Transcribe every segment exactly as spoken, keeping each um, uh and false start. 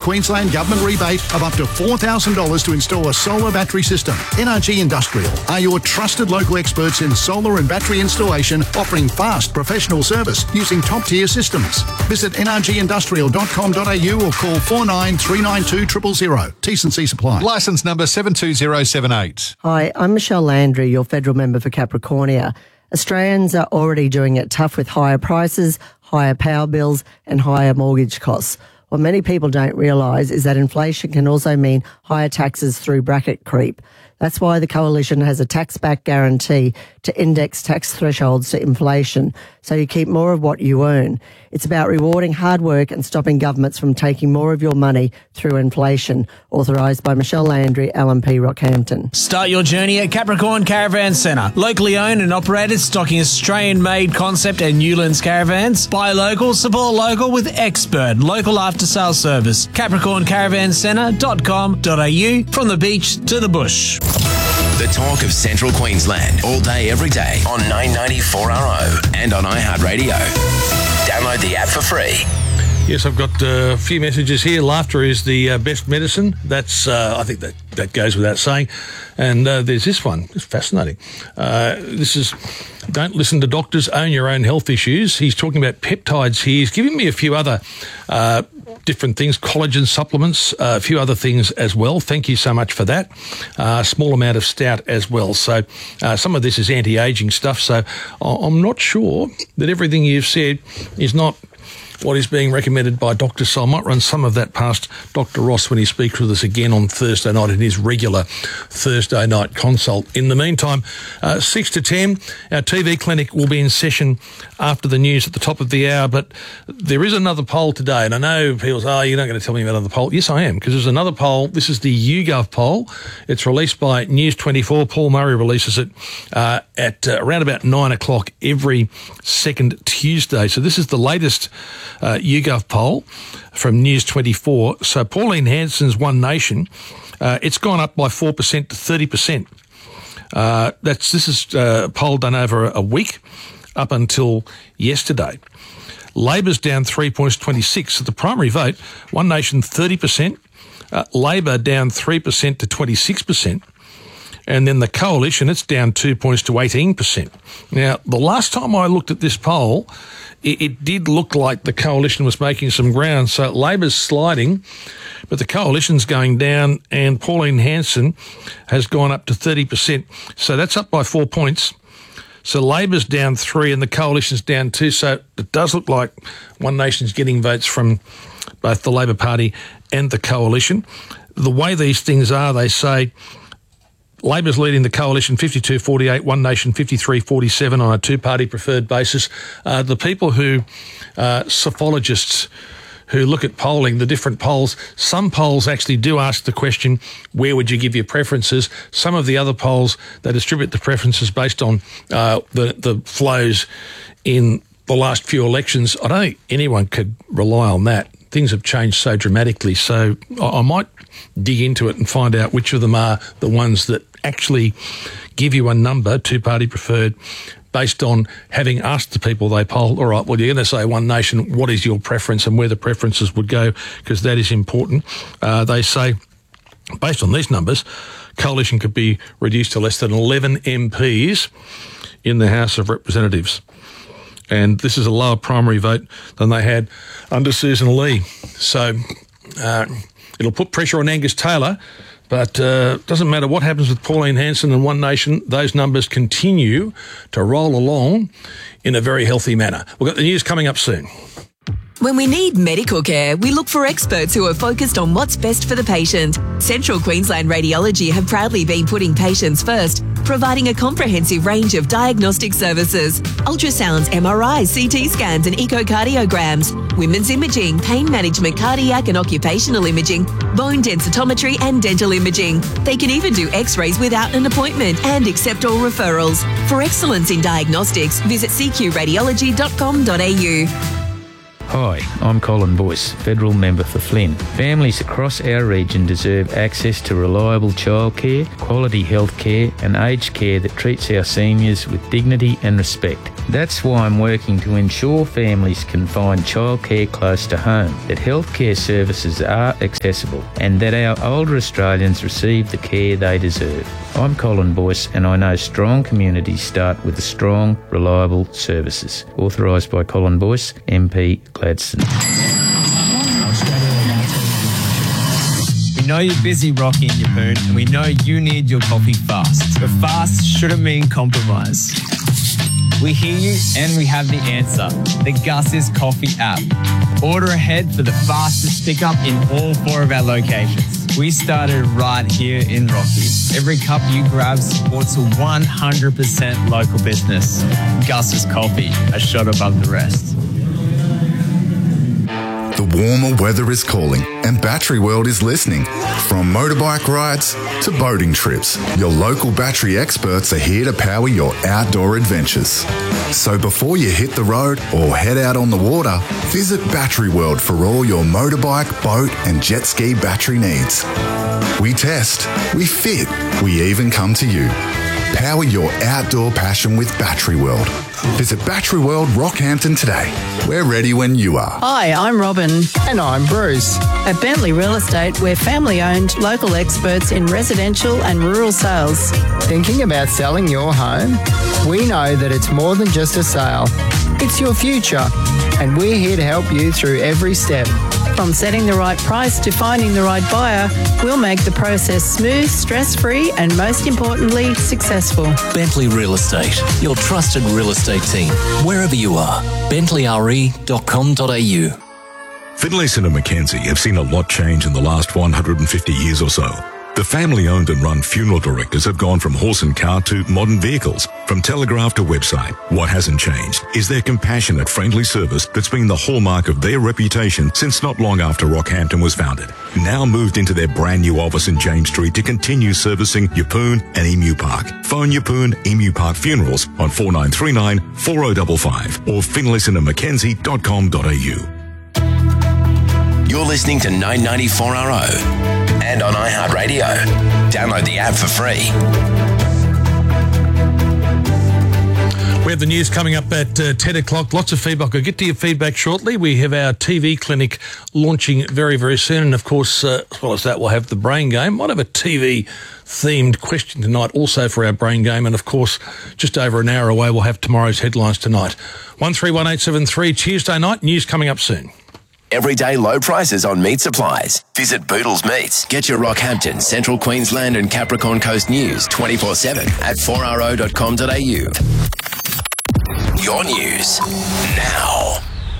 Queensland Government rebate of up to four thousand dollars to install a solar battery system. N R G Industrial are your trusted local experts in solar and battery installation, offering fast professional service using top-tier systems. Visit n r g industrial dot com dot a u or call four nine three nine two zero zero zero. T's and C's apply. Licence number seven two zero seven eight. Hi, I'm Michelle Landry, your federal member for Capricornia. Australians are already doing it tough with higher prices, higher power bills and higher mortgage costs. What many people don't realise is that inflation can also mean higher taxes through bracket creep. That's why the Coalition has a tax-back guarantee to index tax thresholds to inflation, so you keep more of what you earn. It's about rewarding hard work and stopping governments from taking more of your money through inflation. Authorised by Michelle Landry, L M P Rockhampton. Start your journey at Capricorn Caravan Centre. Locally owned and operated, stocking Australian-made concept and Newlands caravans. Buy local, support local with expert local after-sales service. capricorn caravan centre dot com dot a u, from the beach to the bush. The talk of Central Queensland, all day, every day on nine ninety-four R O and on iHeartRadio. Download the app for free. Yes, I've got uh, a few messages here. Laughter is the uh, best medicine. That's, uh, I think that, that goes without saying. And uh, there's this one. It's fascinating. Uh, this is, don't listen to doctors, own your own health issues. He's talking about peptides here. He's giving me a few other uh, different things, collagen supplements, uh, a few other things as well. Thank you so much for that. A uh, small amount of stout as well. So uh, some of this is anti-aging stuff. So I'm not sure that everything you've said is not what is being recommended by doctors. So I might run some of that past Doctor Ross when he speaks with us again on Thursday night in his regular Thursday night consult. In the meantime, uh, six to ten, our T V clinic will be in session after the news at the top of the hour, but there is another poll today, and I know people say, oh, you're not going to tell me about another poll. Yes, I am, because there's another poll. This is the YouGov poll. It's released by News twenty-four. Paul Murray releases it uh, at uh, around about nine o'clock every second Tuesday. So this is the latest Uh, YouGov poll from News twenty-four. So Pauline Hanson's One Nation, uh, it's gone up by four percent to thirty percent. Uh, that's this is uh, a poll done over a week up until yesterday. Labor's down three points, twenty-six. So the primary vote, One Nation thirty percent, uh, Labor down three percent to twenty-six percent. And then the Coalition, it's down two points to eighteen percent. Now, the last time I looked at this poll, it, it did look like the Coalition was making some ground. So Labor's sliding, but the Coalition's going down, and Pauline Hanson has gone up to thirty percent. So that's up by four points. So Labor's down three and the Coalition's down two. So it does look like One Nation's getting votes from both the Labor Party and the Coalition. The way these things are, they say Labor's leading the Coalition fifty-two forty-eight, One Nation fifty-three forty-seven on a two-party preferred basis. Uh, the people who, uh, psephologists who look at polling, the different polls, some polls actually do ask the question, where would you give your preferences? Some of the other polls, they distribute the preferences based on uh, the, the flows in the last few elections. I don't think anyone could rely on that. Things have changed so dramatically, so I, I might dig into it and find out which of them are the ones that actually give you a number, two-party preferred, based on having asked the people they poll, all right, well, you're going to say One Nation, what is your preference and where the preferences would go, because that is important. Uh, they say, based on these numbers, Coalition could be reduced to less than eleven M Ps in the House of Representatives. And this is a lower primary vote than they had under Susan Lee. So uh, it'll put pressure on Angus Taylor, but uh, doesn't matter what happens with Pauline Hanson and One Nation, those numbers continue to roll along in a very healthy manner. We've got the news coming up soon. When we need medical care, we look for experts who are focused on what's best for the patient. Central Queensland Radiology have proudly been putting patients first, providing a comprehensive range of diagnostic services: ultrasounds, M R Is, C T scans and echocardiograms, women's imaging, pain management, cardiac and occupational imaging, bone densitometry and dental imaging. They can even do x-rays without an appointment and accept all referrals. For excellence in diagnostics, visit c q radiology dot com dot a u. Hi, I'm Colin Boyce, Federal Member for Flynn. Families across our region deserve access to reliable childcare, quality health care and aged care that treats our seniors with dignity and respect. That's why I'm working to ensure families can find childcare close to home, that healthcare services are accessible, and that our older Australians receive the care they deserve. I'm Colin Boyce, and I know strong communities start with strong, reliable services. Authorised by Colin Boyce, M P Gladstone. We know you're busy rocking your moon, and we know you need your coffee fast. But fast shouldn't mean compromise. We hear you and we have the answer. The Gus's Coffee app. Order ahead for the fastest pickup in all four of our locations. We started right here in Rocky. Every cup you grab supports a one hundred percent local business. Gus's Coffee, a shot above the rest. The warmer weather is calling and Battery World is listening. From motorbike rides to boating trips, your local battery experts are here to power your outdoor adventures. So before you hit the road or head out on the water, visit Battery World for all your motorbike, boat and jet ski battery needs. We test, we fit, we even come to you. Power your outdoor passion with Battery World. Visit Battery World Rockhampton today. We're ready when you are. Hi, I'm Robin. And I'm Bruce. At Bentley Real Estate, we're family-owned, local experts in residential and rural sales. Thinking about selling your home? We know that it's more than just a sale. It's your future, and we're here to help you through every step. From setting the right price to finding the right buyer, we'll make the process smooth, stress-free, and most importantly, successful. Bentley Real Estate, your trusted real estate team, wherever you are. bentley r e dot com dot a u. Finlayson and Mackenzie have seen a lot change in the last one hundred fifty years or so. The family-owned and run funeral directors have gone from horse and cart to modern vehicles, from telegraph to website. What hasn't changed is their compassionate, friendly service that's been the hallmark of their reputation since not long after Rockhampton was founded. Now moved into their brand new office in James Street to continue servicing Yeppoon and Emu Park. Phone Yeppoon Emu Park Funerals on four nine three nine, four oh five five or finlayson and mackenzie dot com dot a u. You're listening to nine ninety-four R O and on iHeartRadio. Download the app for free. We have the news coming up at uh, ten o'clock. Lots of feedback. I'll get to your feedback shortly. We have our T V clinic launching very, very soon. And, of course, uh, as well as that, we'll have the brain game. Might have a T V-themed question tonight also for our brain game. And, of course, just over an hour away, we'll have tomorrow's headlines tonight. one three one eight seven three, Tuesday night. News coming up soon. Everyday low prices on meat supplies. Visit Boodles Meats. Get your Rockhampton, Central Queensland and Capricorn Coast news twenty-four seven at four r o dot com dot a u. Your news now.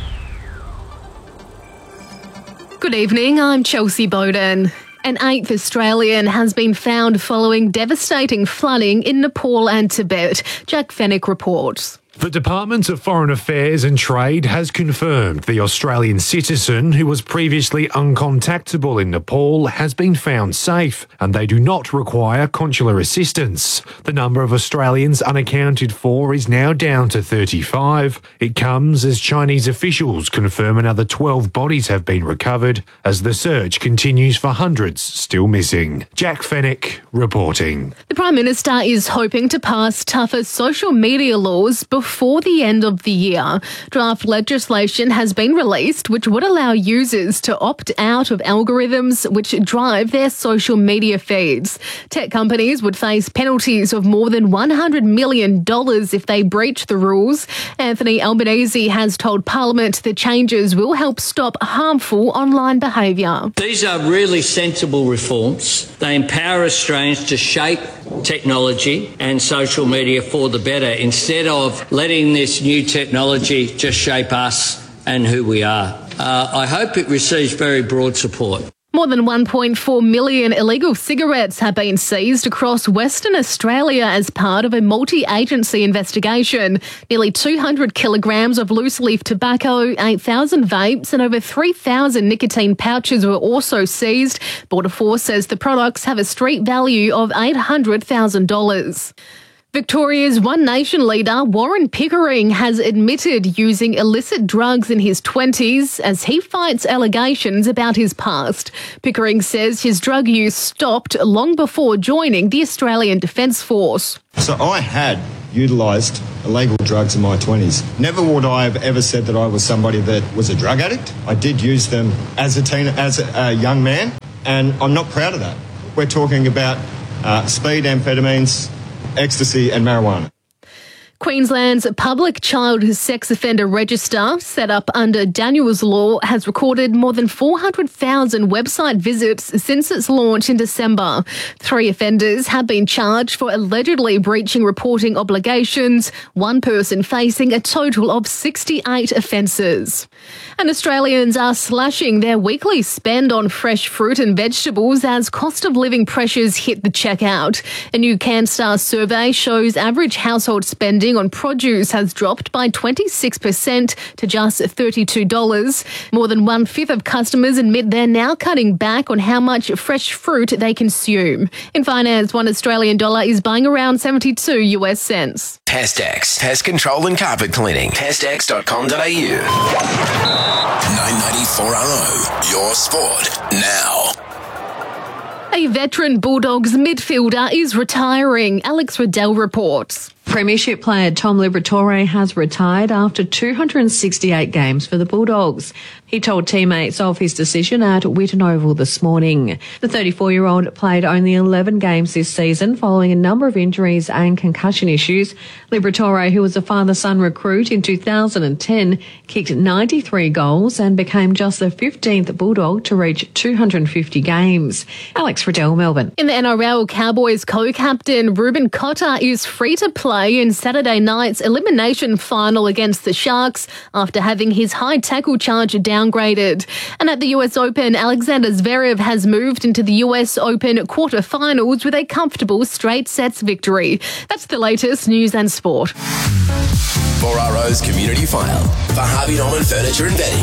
Good evening, I'm Chelsea Bowden. An eighth Australian has been found following devastating flooding in Nepal and Tibet. Jack Fennick reports. The Department of Foreign Affairs and Trade has confirmed the Australian citizen who was previously uncontactable in Nepal has been found safe and they do not require consular assistance. The number of Australians unaccounted for is now down to thirty-five. It comes as Chinese officials confirm another twelve bodies have been recovered as the search continues for hundreds still missing. Jack Fennick reporting. The Prime Minister is hoping to pass tougher social media laws before Before the end of the year. Draft legislation has been released which would allow users to opt out of algorithms which drive their social media feeds. Tech companies would face penalties of more than one hundred million dollars if they breach the rules. Anthony Albanese has told Parliament the changes will help stop harmful online behaviour. These are really sensible reforms. They empower Australians to shape technology and social media for the better instead of letting this new technology just shape us and who we are. Uh, I hope it receives very broad support. More than one point four million illegal cigarettes have been seized across Western Australia as part of a multi-agency investigation. Nearly two hundred kilograms of loose-leaf tobacco, eight thousand vapes and over three thousand nicotine pouches were also seized. Border Force says the products have a street value of eight hundred thousand dollars. Victoria's One Nation leader, Warren Pickering, has admitted using illicit drugs in his twenties as he fights allegations about his past. Pickering says his drug use stopped long before joining the Australian Defence Force. So I had utilised illegal drugs in my twenties. Never would I have ever said that I was somebody that was a drug addict. I did use them as a teen, as a, a young man, and I'm not proud of that. We're talking about uh, speed, amphetamines, ecstasy and marijuana. Queensland's public child sex offender register, set up under Daniels Law, has recorded more than four hundred thousand website visits since its launch in December. Three offenders have been charged for allegedly breaching reporting obligations, one person facing a total of sixty-eight offences. And Australians are slashing their weekly spend on fresh fruit and vegetables as cost of living pressures hit the checkout. A new CanStar survey shows average household spending on produce has dropped by twenty-six percent to just thirty-two dollars. More than one-fifth of customers admit they're now cutting back on how much fresh fruit they consume. In finance, one Australian dollar is buying around seventy-two US cents. Pestex, pest control and carpet cleaning. pestex dot com dot a u. nine ninety-four R O, your sport now. A veteran Bulldogs midfielder is retiring. Alex Riddell reports. Premiership player Tom Liberatore has retired after two hundred sixty-eight games for the Bulldogs. He told teammates of his decision at Whitten Oval this morning. The thirty-four-year-old played only eleven games this season following a number of injuries and concussion issues. Liberatore, who was a father-son recruit in two thousand ten, kicked ninety-three goals and became just the fifteenth Bulldog to reach two hundred fifty games. Alex Riddell, Melbourne. In the N R L, Cowboys co-captain Ruben Cotter is free to play in Saturday night's elimination final against the Sharks after having his high tackle charge downgraded. And at the U S Open, Alexander Zverev has moved into the U S Open quarterfinals with a comfortable straight sets victory. That's the latest news and sport. four R O's Community File for Harvey Norman Furniture and Bedding.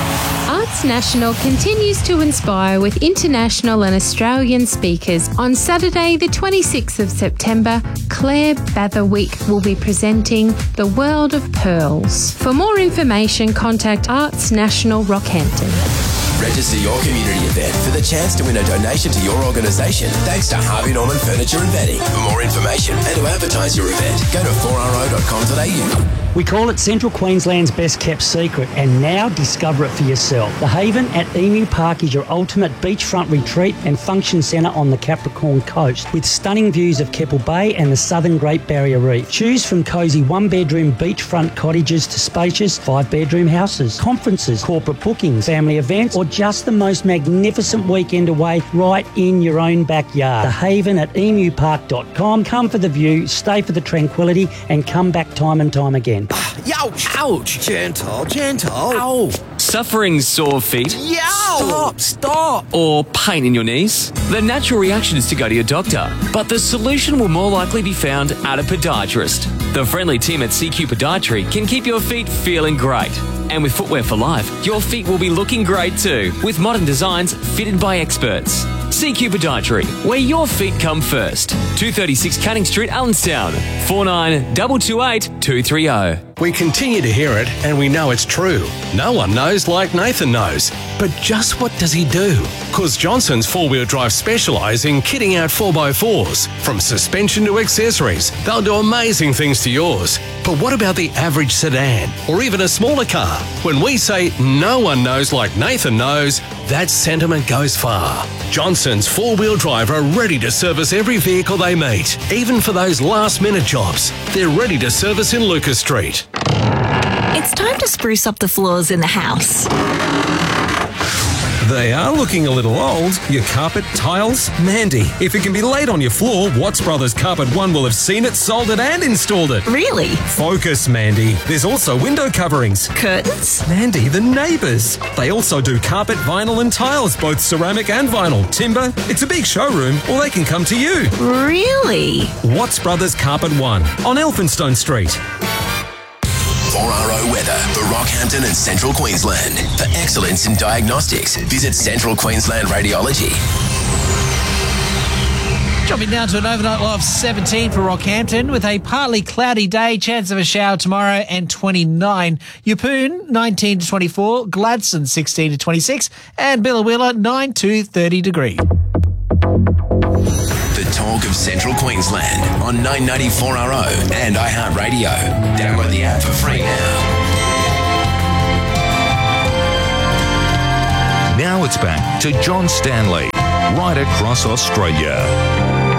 Arts National continues to inspire with international and Australian speakers. On Saturday, the twenty-sixth of September, Claire Batherwick will be presenting The World of Pearls. For more information, contact Arts National Rockhampton. Register your community event for the chance to win a donation to your organisation thanks to Harvey Norman Furniture and Bedding. For more information and to advertise your event, go to four r o dot com dot a u. We call it Central Queensland's best kept secret, and now discover it for yourself. The Haven at Emu Park is your ultimate beachfront retreat and function centre on the Capricorn coast, with stunning views of Keppel Bay and the southern Great Barrier Reef. Choose from cosy one-bedroom beachfront cottages to spacious five-bedroom houses, conferences, corporate bookings, family events, or just the most magnificent weekend away right in your own backyard. The Haven at emu park dot com. Come for the view, stay for the tranquility, and come back time and time again. Ouch! Ouch! Gentle, gentle. Ow! Suffering sore feet? Yow! Stop! Stop! Or pain in your knees? The natural reaction is to go to your doctor, but the solution will more likely be found at a podiatrist. The friendly team at C Q Podiatry can keep your feet feeling great. And with Footwear for Life, your feet will be looking great too, with modern designs fitted by experts. C Q Podiatry, where your feet come first. two thirty-six Canning Street, Allenstown. four nine two two eight two three zero. We continue to hear it, and we know it's true. No one knows like Nathan knows. But just what does he do? Because Johnson's four-wheel drive specialise in kitting out four by fours. From suspension to accessories, they'll do amazing things to yours. But what about the average sedan, or even a smaller car? When we say no one knows like Nathan knows, that sentiment goes far. Johnson's four-wheel drive are ready to service every vehicle they meet, even for those last-minute jobs. They're ready to service in Lucas Street. It's time to spruce up the floors in the house. They are looking a little old. Your carpet, tiles? Mandy, if it can be laid on your floor, Watts Brothers Carpet One will have seen it, sold it and installed it. Really? Focus, Mandy. There's also window coverings. Curtains? Mandy, the neighbours. They also do carpet, vinyl and tiles, both ceramic and vinyl. Timber. It's a big showroom, or they can come to you. Really? Watts Brothers Carpet One on Elphinstone Street. four R O weather for Rockhampton and Central Queensland. For excellence in diagnostics, visit Central Queensland Radiology. Dropping down to an overnight low of seventeen for Rockhampton with a partly cloudy day, chance of a shower tomorrow and twenty-nine. Yeppoon nineteen to twenty-four, Gladstone sixteen to twenty-six, and Billawheeler nine to thirty degrees. The Tom talk of Central Queensland on nine ninety-four R O and iHeartRadio. Download the app for free now. Now it's back to John Stanley, right across Australia.